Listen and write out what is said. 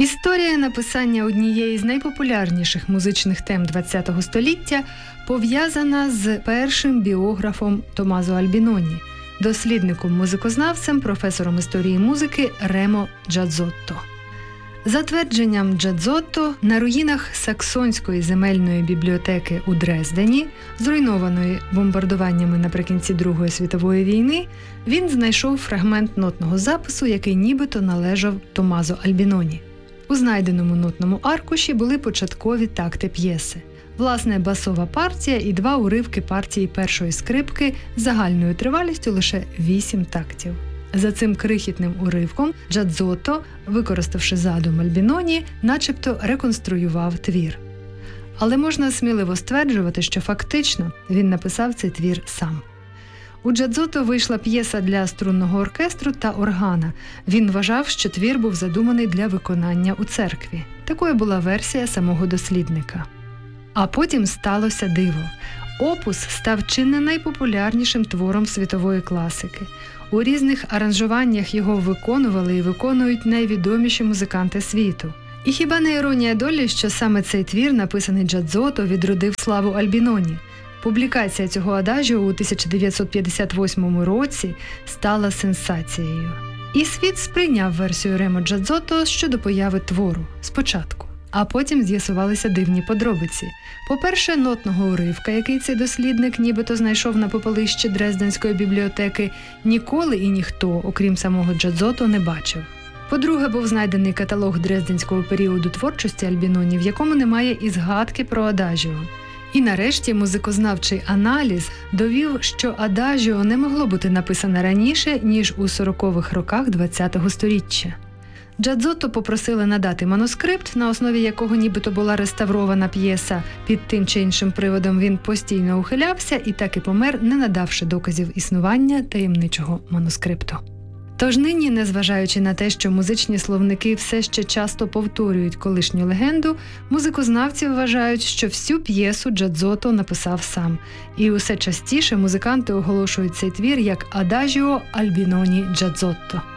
Історія написання однієї з найпопулярніших музичних тем ХХ століття пов'язана з першим біографом Томмазо Альбіноні, дослідником-музикознавцем, професором історії музики Ремо Джадзотто. За твердженням Джадзотто, на руїнах Саксонської земельної бібліотеки у Дрездені, зруйнованої бомбардуваннями наприкінці Другої світової війни, він знайшов фрагмент нотного запису, який нібито належав Томмазо Альбіноні. У знайденому нотному аркуші були початкові такти п'єси. Власне, басова партія і 2 уривки партії першої скрипки з загальною тривалістю лише 8 тактів. За цим крихітним уривком Джадзотто, використавши задум Альбіноні, начебто реконструював твір. Але можна сміливо стверджувати, що фактично він написав цей твір сам. У Джадзотто вийшла п'єса для струнного оркестру та органа. Він вважав, що твір був задуманий для виконання у церкві. Такою була версія самого дослідника. А потім сталося диво. Опус став чи не найпопулярнішим твором світової класики. У різних аранжуваннях його виконували і виконують найвідоміші музиканти світу. І хіба не іронія долі, що саме цей твір, написаний Джадзотто, відродив славу Альбіноні? Публікація цього адажіо у 1958 році стала сенсацією. І світ сприйняв версію Ремо Джадзотто щодо появи твору спочатку. А потім з'ясувалися дивні подробиці. По-перше, нотного уривка, який цей дослідник нібито знайшов на попелищі Дрезденської бібліотеки, ніколи і ніхто, окрім самого Джадзотто, не бачив. По-друге, був знайдений каталог дрезденського періоду творчості Альбіноні, в якому немає і згадки про адажіо. І нарешті музикознавчий аналіз довів, що адажіо не могло бути написане раніше, ніж у 40-х роках ХХ століття. Джадзотто попросили надати манускрипт, на основі якого нібито була реставрована п'єса. Під тим чи іншим приводом він постійно ухилявся і так і помер, не надавши доказів існування таємничого манускрипту. Тож нині, незважаючи на те, що музичні словники все ще часто повторюють колишню легенду, музикознавці вважають, що всю п'єсу Джадзотто написав сам. І усе частіше музиканти оголошують цей твір як «Адажіо Альбіноні Джадзотто».